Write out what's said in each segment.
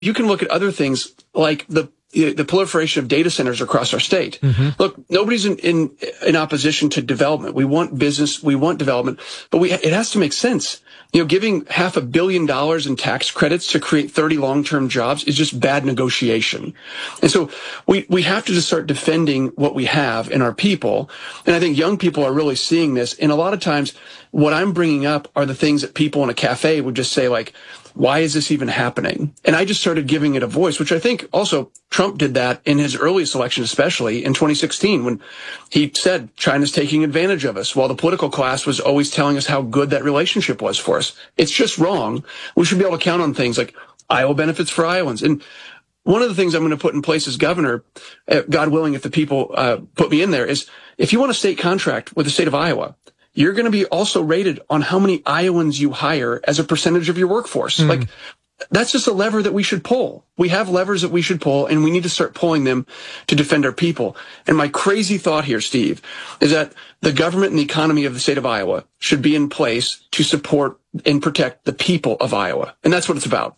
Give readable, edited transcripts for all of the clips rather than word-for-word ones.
you can look at other things like the proliferation of data centers across our state. Look, nobody's in opposition to development. We want business, we want development, but it has to make sense. Giving $500 million in tax credits to create 30 long-term jobs is just bad negotiation. And so we have to just start defending what we have in our people. And I think young people are really seeing this. And a lot of times what I'm bringing up are the things that people in a cafe would just say, like, why is this even happening? And I just started giving it a voice, which I think also Trump did that in his earliest election, especially in 2016, when he said China's taking advantage of us, while the political class was always telling us how good that relationship was for us. It's just wrong. We should be able to count on things like Iowa benefits for Iowans. And one of the things I'm going to put in place as governor, God willing, if the people put me in there, is if you want a state contract with the state of Iowa, you're going to be also rated on how many Iowans you hire as a percentage of your workforce. Like, that's just a lever that we should pull. We have levers that we should pull, and we need to start pulling them to defend our people. And my crazy thought here, Steve, is that the government and the economy of the state of Iowa should be in place to support and protect the people of Iowa. And that's what it's about.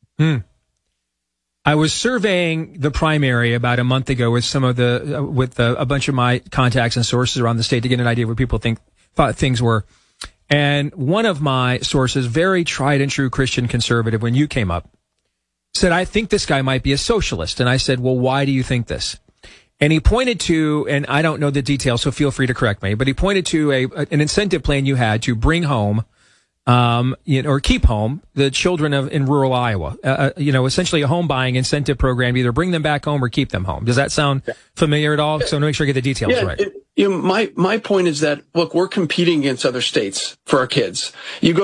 I was surveying the primary about a month ago with a bunch of my contacts and sources around the state to get an idea of what people thought things were. And one of my sources, very tried and true Christian conservative, when you came up, said, I think this guy might be a socialist. And I said, well, why do you think this? And he pointed to, and I don't know the details, so feel free to correct me, but he pointed to an incentive plan you had to bring home, or keep home the children in rural Iowa. Essentially a home buying incentive program, either bring them back home or keep them home. Does that sound familiar at all? So I want to make sure I get the details right. My point is that, look, we're competing against other states for our kids.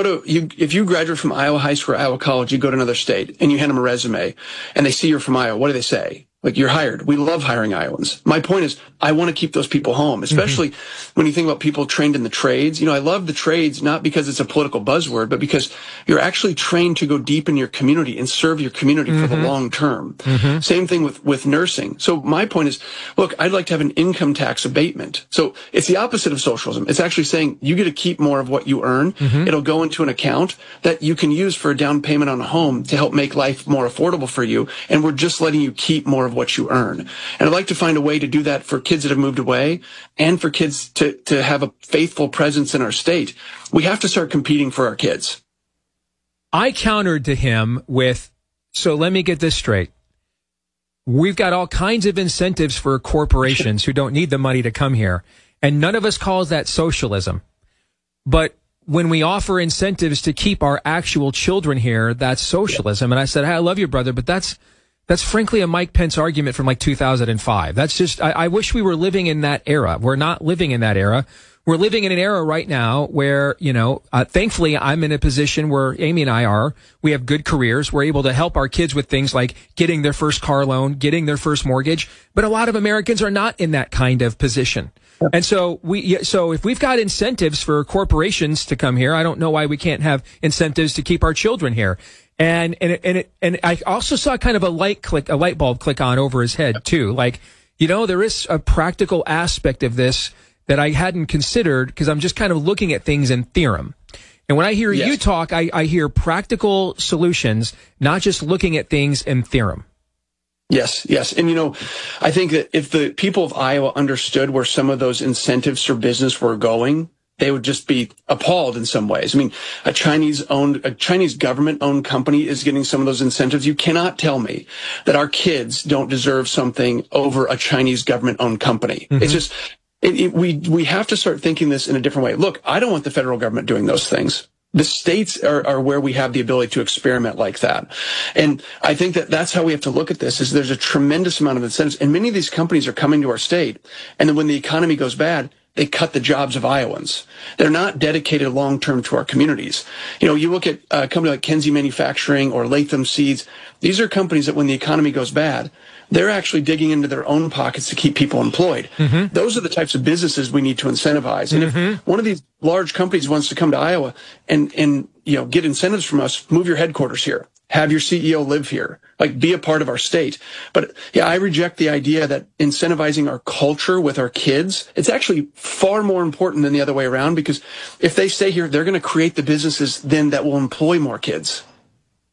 If you graduate from Iowa High School or Iowa College, you go to another state and you hand them a resume and they see you're from Iowa. What do they say? Like, you're hired. We love hiring Iowans. My point is, I want to keep those people home, especially when you think about people trained in the trades. I love the trades, not because it's a political buzzword, but because you're actually trained to go deep in your community and serve your community for the long term. Same thing with nursing. So my point is, look, I'd like to have an income tax abatement. So it's the opposite of socialism. It's actually saying you get to keep more of what you earn. It'll go into an account that you can use for a down payment on a home to help make life more affordable for you. And we're just letting you keep more of what you earn. And I'd like to find a way to do that for kids that have moved away and for kids to have a faithful presence in our state. We have to start competing for our kids. I countered to him with, so let me get this straight. We've got all kinds of incentives for corporations who don't need the money to come here, and none of us calls that socialism. But when we offer incentives to keep our actual children here, that's socialism. And I said, hey, I love you, brother, but that's frankly a Mike Pence argument from like 2005. That's just, I wish we were living in that era. We're not living in that era. We're living in an era right now where, thankfully I'm in a position where Amy and I are. We have good careers. We're able to help our kids with things like getting their first car loan, getting their first mortgage. But a lot of Americans are not in that kind of position. And so if we've got incentives for corporations to come here, I don't know why we can't have incentives to keep our children here. And I also saw kind of a light bulb click on over his head too. Like, there is a practical aspect of this that I hadn't considered because I'm just kind of looking at things in theorem. And when I hear you talk, I hear practical solutions, not just looking at things in theorem. Yes. And, I think that if the people of Iowa understood where some of those incentives for business were going, they would just be appalled in some ways. I mean, a Chinese government-owned company is getting some of those incentives. You cannot tell me that our kids don't deserve something over a Chinese government-owned company. It's just, we have to start thinking this in a different way. Look, I don't want the federal government doing those things. The states are where we have the ability to experiment like that. And I think that that's how we have to look at this, is there's a tremendous amount of incentives. And many of these companies are coming to our state. And then when the economy goes bad, they cut the jobs of Iowans. They're not dedicated long-term to our communities. You look at a company like Kenzie Manufacturing or Latham Seeds. These are companies that when the economy goes bad, they're actually digging into their own pockets to keep people employed. Those are the types of businesses we need to incentivize. And if one of these large companies wants to come to Iowa and get incentives from us, move your headquarters here. Have your CEO live here, like be a part of our state. But I reject the idea that incentivizing our culture with our kids, it's actually far more important than the other way around, because if they stay here, they're going to create the businesses then that will employ more kids.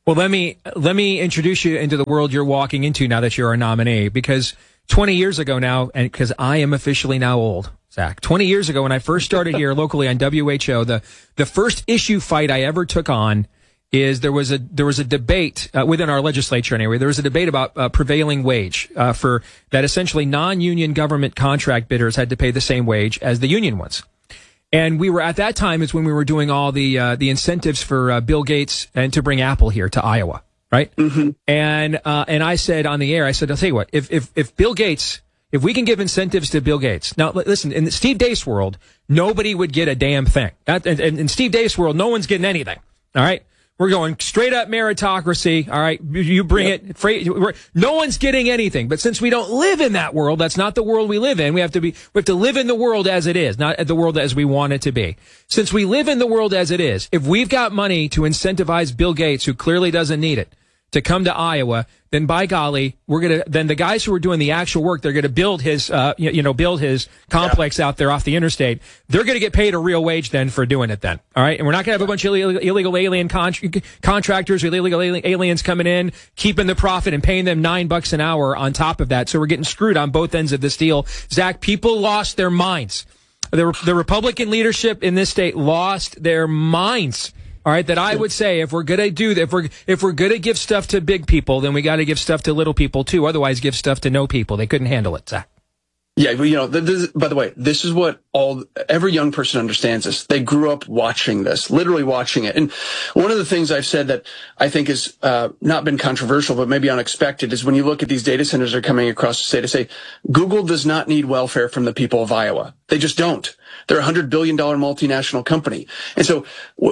Well, let me introduce you into the world you're walking into now that you're a nominee, because 20 years ago now, and because I am officially now old, Zach, 20 years ago when I first started here locally on WHO, the first issue fight I ever took on is there was a debate within our legislature anyway. There was a debate about prevailing wage for that essentially non-union government contract bidders had to pay the same wage as the union ones. And we were at that time is when we were doing all the incentives for Bill Gates and to bring Apple here to Iowa, right? Mm-hmm. And I said on the air, I said, I'll tell you what, if Bill Gates, if we can give incentives to Bill Gates, now listen, in the Steve Deace world, nobody would get a damn thing. In Steve Deace world, no one's getting anything. All right. We're going straight up meritocracy. All right. You bring it. No one's getting anything. But since we don't live in that world, that's not the world we live in. We have to live in the world as it is, not the world as we want it to be. Since we live in the world as it is, if we've got money to incentivize Bill Gates, who clearly doesn't need it, to come to Iowa, then by golly, then the guys who are doing the actual work, they're going to build his, build his complex out there off the interstate. They're going to get paid a real wage then for doing it then. All right. And we're not going to have a bunch of illegal alien contractors or illegal aliens coming in, keeping the profit and paying them $9 an hour on top of that. So we're getting screwed on both ends of this deal. Zach, people lost their minds. The Republican leadership in this state lost their minds. All right, that I would say if we're gonna do that, if we're gonna give stuff to big people, then we got to give stuff to little people too. Otherwise, give stuff to no people. They couldn't handle it, Zach. Yeah, but by the way, this is what every young person understands this. They grew up watching this, literally watching it. And one of the things I've said that I think is not been controversial, but maybe unexpected, is when you look at these data centers that are coming across the state, to say Google does not need welfare from the people of Iowa. They just don't. They're a $100 billion multinational company. And so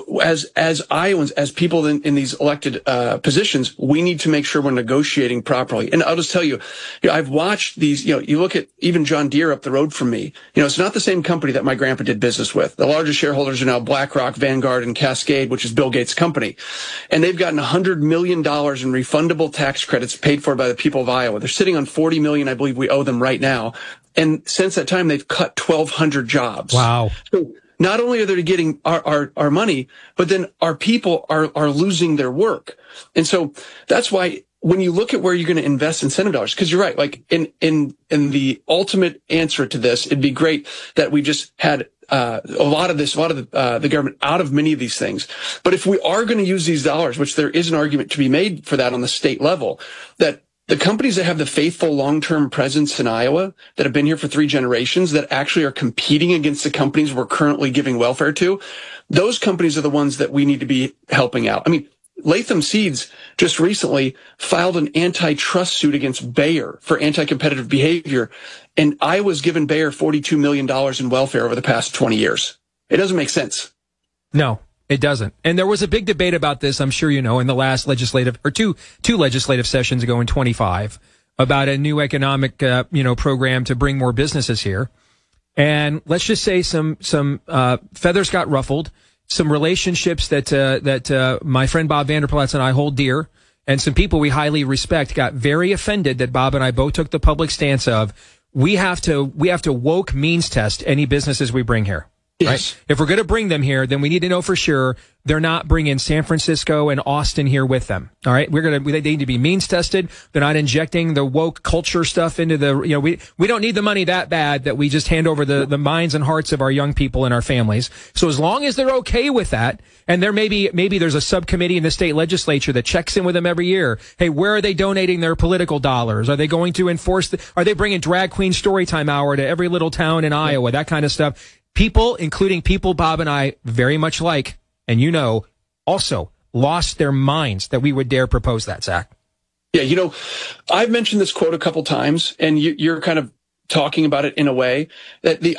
as Iowans, as people in these elected positions, we need to make sure we're negotiating properly. And I'll just tell you, I've watched these, you look at even John Deere up the road from me. It's not the same company that my grandpa did business with. The largest shareholders are now BlackRock, Vanguard, and Cascade, which is Bill Gates' company. And they've gotten $100 million in refundable tax credits paid for by the people of Iowa. They're sitting on $40 million, I believe we owe them right now. And since that time, they've cut 1,200 jobs. Wow. So not only are they getting our money, but then our people are losing their work. And so that's why when you look at where you're going to invest incentive dollars, because you're right, like in the ultimate answer to this, it'd be great that we just had a lot of the government out of many of these things. But if we are going to use these dollars, which there is an argument to be made for that on the state level, that the companies that have the faithful long-term presence in Iowa that have been here for 3 generations that actually are competing against the companies we're currently giving welfare to, those companies are the ones that we need to be helping out. I mean, Latham Seeds just recently filed an antitrust suit against Bayer for anti-competitive behavior, and Iowa's given Bayer $42 million in welfare over the past 20 years. It doesn't make sense. No. It doesn't. And there was a big debate about this, I'm sure you know, in the last legislative, or two legislative sessions ago in 25, about a new economic, program to bring more businesses here. And let's just say some feathers got ruffled, some relationships that my friend Bob Vanderplatz and I hold dear, and some people we highly respect got very offended that Bob and I both took the public stance of, we have to woke means test any businesses we bring here. Yes. Right? If we're going to bring them here, then we need to know for sure they're not bringing San Francisco and Austin here with them. All right. They need to be means tested. They're not injecting the woke culture stuff into we don't need the money that bad that we just hand over the minds and hearts of our young people and our families. So as long as they're okay with that, and there maybe there's a subcommittee in the state legislature that checks in with them every year. Hey, where are they donating their political dollars? Are they going to enforce are they bringing drag queen storytime hour to every little town in Iowa? That kind of stuff. People, including people Bob and I very much like, and also lost their minds that we would dare propose that, Zach. Yeah, I've mentioned this quote a couple times, and you're kind of talking about it in a way that the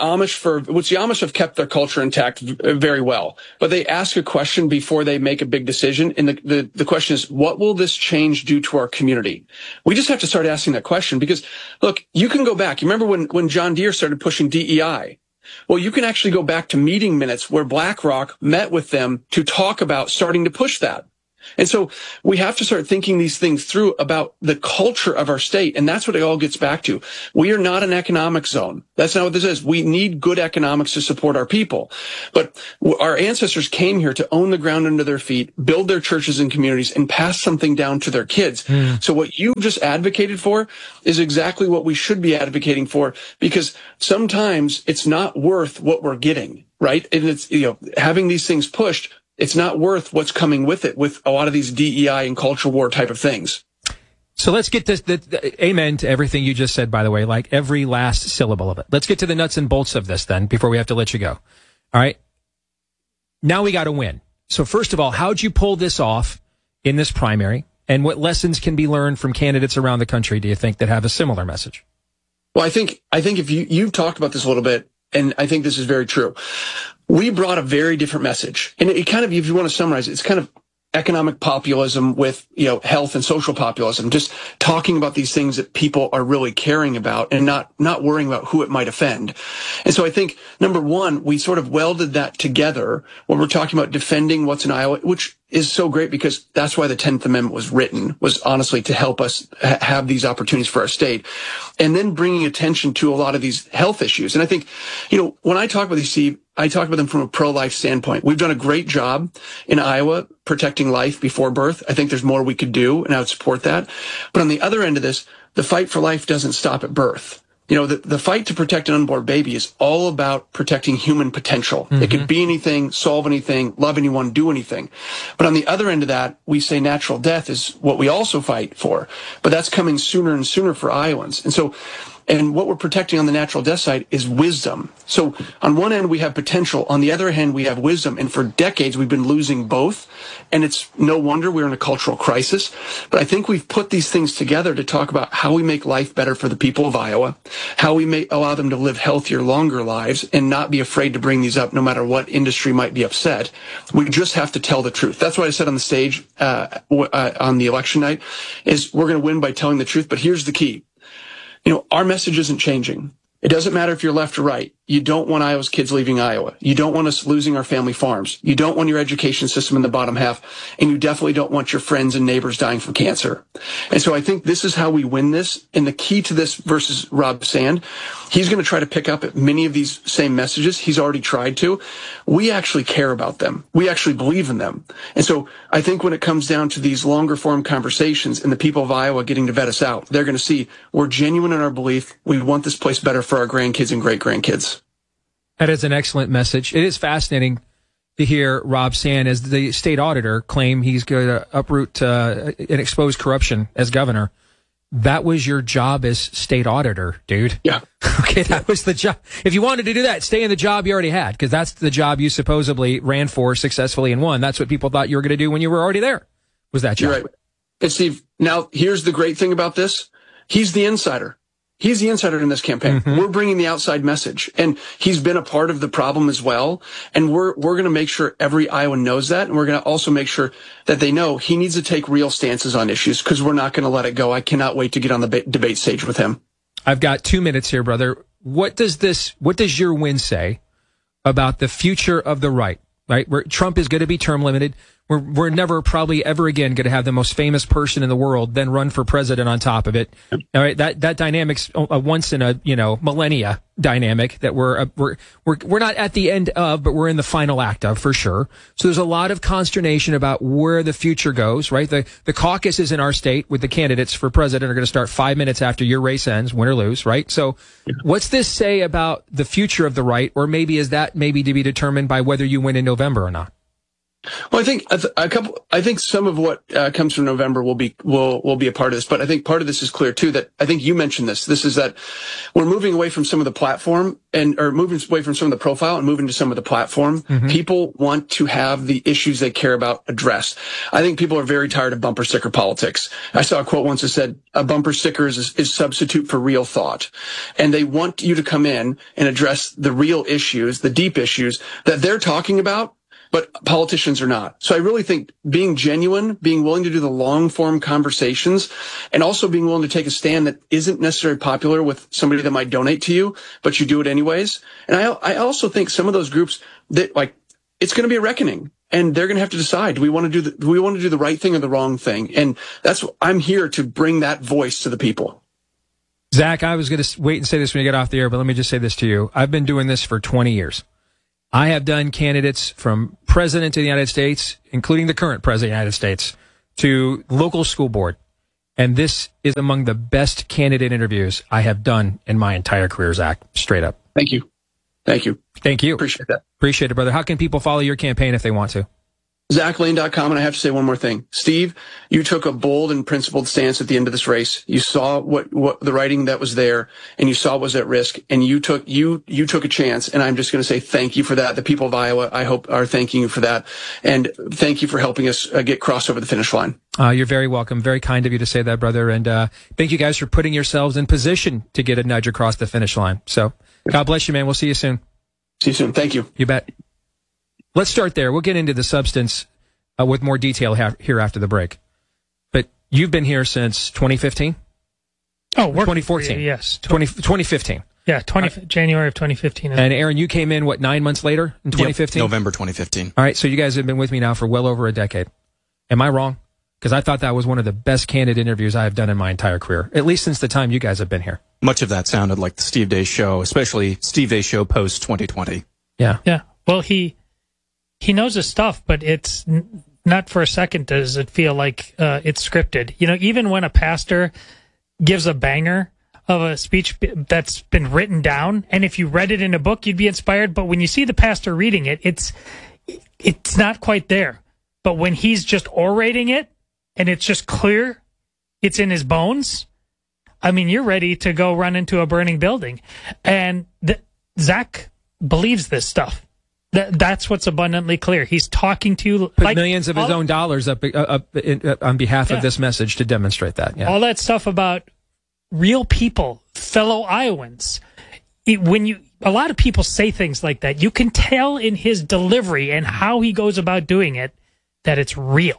Amish have kept their culture intact very well, but they ask a question before they make a big decision. And the question is, what will this change do to our community? We just have to start asking that question because look, you can go back. You remember when John Deere started pushing DEI? Well, you can actually go back to meeting minutes where BlackRock met with them to talk about starting to push that. And so we have to start thinking these things through about the culture of our state. And that's what it all gets back to. We are not an economic zone. That's not what this is. We need good economics to support our people. But our ancestors came here to own the ground under their feet, build their churches and communities, and pass something down to their kids. So what you just advocated for is exactly what we should be advocating for, because sometimes it's not worth what we're getting, right? And it's, having these things pushed, it's not worth what's coming with it, with a lot of these DEI and culture war type of things. So let's get this, amen to everything you just said, by the way, like every last syllable of it. Let's get to the nuts and bolts of this then, before we have to let you go. All right. Now we got to win. So first of all, how'd you pull this off in this primary? And what lessons can be learned from candidates around the country, do you think, that have a similar message? Well, I think if you've talked about this a little bit, and I think this is very true. We brought a very different message. And it kind of, if you want to summarize it, it's kind of economic populism with, health and social populism, just talking about these things that people are really caring about and not worrying about who it might offend. And so I think, number one, we sort of welded that together when we're talking about defending what's in Iowa, which is so great because that's why the 10th Amendment was written, was honestly to help us have these opportunities for our state. And then bringing attention to a lot of these health issues. And I think, when I talk about these, Steve, I talk about them from a pro-life standpoint. We've done a great job in Iowa protecting life before birth. I think there's more we could do, and I would support that. But on the other end of this, the fight for life doesn't stop at birth. The fight to protect an unborn baby is all about protecting human potential. It could be anything, solve anything, love anyone, do anything. But on the other end of that, we say natural death is what we also fight for. But that's coming sooner and sooner for Iowans. And what we're protecting on the natural death side is wisdom. So on one end, we have potential. On the other hand, we have wisdom. And for decades, we've been losing both. And it's no wonder we're in a cultural crisis. But I think we've put these things together to talk about how we make life better for the people of Iowa, how we may allow them to live healthier, longer lives, and not be afraid to bring these up no matter what industry might be upset. We just have to tell the truth. That's what I said on the stage on the election night, is we're going to win by telling the truth. But here's the key. Our message isn't changing. It doesn't matter if you're left or right. You don't want Iowa's kids leaving Iowa. You don't want us losing our family farms. You don't want your education system in the bottom half. And you definitely don't want your friends and neighbors dying from cancer. And so I think this is how we win this. And the key to this versus Rob Sand, he's going to try to pick up at many of these same messages. He's already tried to. We actually care about them. We actually believe in them. And so I think when it comes down to these longer form conversations and the people of Iowa getting to vet us out, they're going to see we're genuine in our belief. We want this place better for our grandkids and great-grandkids. That is an excellent message. It is fascinating to hear Rob Sand, as the state auditor, claim he's going to uproot and expose corruption as governor. That was your job as state auditor, dude. Yeah. Okay, that was the job. If you wanted to do that, stay in the job you already had, because that's the job you supposedly ran for successfully and won. That's what people thought you were going to do when you were already there, was that job. You're right. And Steve, now here's the great thing about this. He's the insider. He's the insider in this campaign. We're bringing the outside message, and he's been a part of the problem as well. And we're going to make sure every Iowan knows that. And we're going to also make sure that they know he needs to take real stances on issues, because we're not going to let it go. I cannot wait to get on the debate stage with him. I've got 2 minutes here, brother. What does your win say about the future of the right? Right? Trump is going to be term limited. We're never probably ever again going to have the most famous person in the world then run for president on top of it. All right. That dynamic's a once in a, millennia dynamic that we're not at the end of, but we're in the final act of, for sure. So there's a lot of consternation about where the future goes, right? The caucuses in our state with the candidates for president are going to start 5 minutes after your race ends, win or lose, right? So what's this say about the future of the right? Or maybe is that maybe to be determined by whether you win in November or not? Well, I think some of what comes from November will be a part of this, but I think part of this is clear too, that I think you mentioned this. This is that we're moving away from some of the platform or moving away from some of the profile and moving to some of the platform. People want to have the issues they care about addressed. I think people are very tired of bumper sticker politics. I saw a quote once that said, a bumper sticker is substitute for real thought. And they want you to come in and address the real issues, the deep issues that they're talking about, but politicians are not. So I really think being genuine, being willing to do the long form conversations, and also being willing to take a stand that isn't necessarily popular with somebody that might donate to you, but you do it anyways. And I also think some of those groups that it's going to be a reckoning. and they're going to have to decide: do we want to do the right thing or the wrong thing? And I'm here to bring that voice to the people. Zach, I was going to wait and say this when you get off the air, but let me just say this to you. I've been doing this for 20 years. I have done candidates from president of the United States, including the current president of the United States, to local school board. And this is among the best candidate interviews I have done in my entire career, Zach. Straight up. Thank you. Thank you. Thank you. Appreciate that. Appreciate it, brother. How can people follow your campaign if they want to? ZachLane.com. And I have to say one more thing. Steve, you took a bold and principled stance at the end of this race. You saw what the writing that was there, and you saw what was at risk, and you took a chance. And I'm just going to say thank you for that. The people of Iowa, I hope, are thanking you for that. And thank you for helping us get crossed over the finish line. You're very welcome. Very kind of you to say that, brother. And thank you guys for putting yourselves in position to get a nudge across the finish line. So God bless you, man. We'll see you soon. See you soon. Thank you. You bet. Let's start there. We'll get into the substance with more detail here after the break. But you've been here since 2015? Oh, 2014. Yes. 2015. Yeah, January of 2015. And Aaron, you came in, 9 months later in 2015? Yep, November 2015. All right, so you guys have been with me now for well over a decade. Am I wrong? Because I thought that was one of the best candid interviews I have done in my entire career, at least since the time you guys have been here. Much of that sounded like the Steve Deace show, especially Steve Deace show post 2020. Yeah. Yeah. Well, he knows his stuff, but it's not for a second does it feel like it's scripted. You know, even when a pastor gives a banger of a speech that's been written down, and if you read it in a book, you'd be inspired. But when you see the pastor reading it, it's not quite there. But when he's just orating it, and it's just clear, it's in his bones. I mean, you're ready to go run into a burning building. And Zach believes this stuff. That's what's abundantly clear. He's talking to you. Put millions of his own dollars up on behalf of this message to demonstrate that. Yeah. All that stuff about real people, fellow Iowans. A lot of people say things like that. You can tell in his delivery and how he goes about doing it that it's real.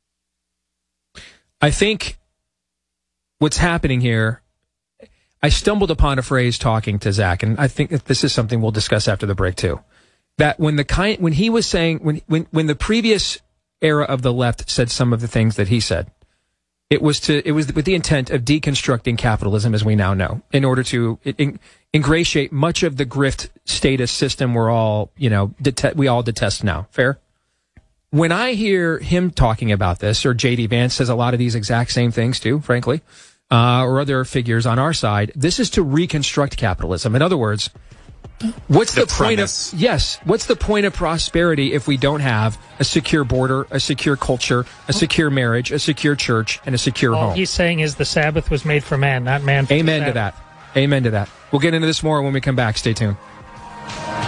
I think what's happening here, I stumbled upon a phrase talking to Zach, and I think that this is something we'll discuss after the break too. That when he was saying, when the previous era of the left said some of the things that he said, it was with the intent of deconstructing capitalism as we now know, in order to ingratiate much of the grift status system we all detest now. Fair? When I hear him talking about this, or J.D. Vance says a lot of these exact same things too, frankly, or other figures on our side, this is to reconstruct capitalism. In other words, what's the point of prosperity if we don't have a secure border, a secure culture, a secure marriage, a secure church, and a secure home? All he's saying is the Sabbath was made for man, not man for Amen to that. Amen to that. We'll get into this more when we come back. Stay tuned.